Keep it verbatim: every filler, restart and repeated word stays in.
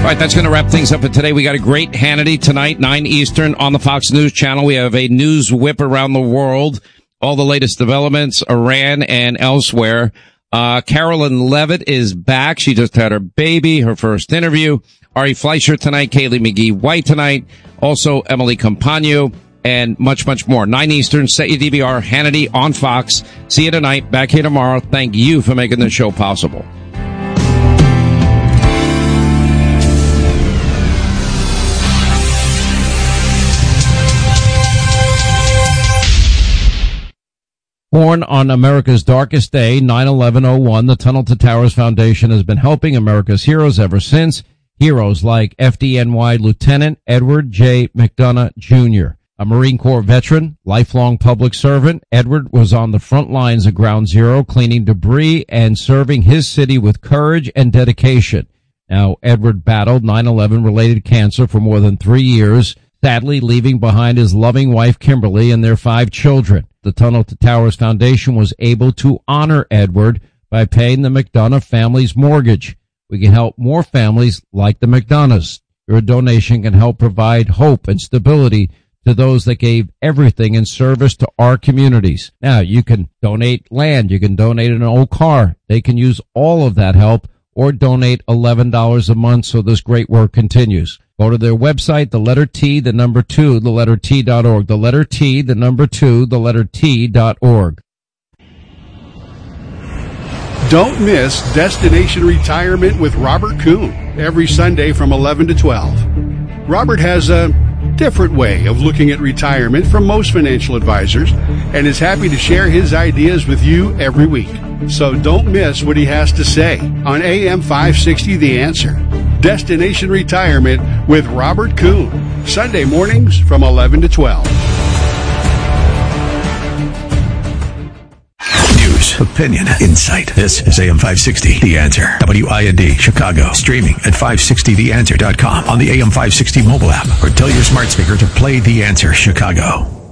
All right, that's going to wrap things up for today. We got a great Hannity tonight, nine Eastern on the Fox News Channel. We have a news whip around the world, all the latest developments, Iran and elsewhere. Uh, Carolyn Levitt is back. She just had her baby, her first interview. Ari Fleischer tonight, Kaylee McGee White tonight, also Emily Compagno, and much, much more. nine Eastern, set your D V R, Hannity on Fox. See you tonight, back here tomorrow. Thank you for making this show possible. Born on America's darkest day, nine eleven oh one, the Tunnel to Towers Foundation has been helping America's heroes ever since. Heroes like F D N Y Lieutenant Edward J. McDonough, Junior A Marine Corps veteran, lifelong public servant, Edward was on the front lines of Ground Zero, cleaning debris and serving his city with courage and dedication. Now, Edward battled nine eleven-related cancer for more than three years, sadly leaving behind his loving wife, Kimberly, and their five children. The Tunnel to Towers Foundation was able to honor Edward by paying the McDonough family's mortgage. We can help more families like the McDonoughs. Your donation can help provide hope and stability to those that gave everything in service to our communities. Now, you can donate land. You can donate an old car. They can use all of that help, or donate eleven dollars a month so this great work continues. Go to their website, the letter T, the number two, the letter T dot org. The letter T, the number two, the letter T dot org. Don't miss Destination Retirement with Robert Kuhn every Sunday from eleven to twelve. Robert has a different way of looking at retirement from most financial advisors and is happy to share his ideas with you every week. So don't miss what he has to say on A M five sixty The Answer. Destination Retirement with Robert Kuhn, Sunday mornings from eleven to twelve. News, opinion, insight. This is A M five sixty The Answer. W I N D, Chicago. Streaming at five sixty the answer dot com on the A M five sixty mobile app, or tell your smart speaker to play The Answer Chicago.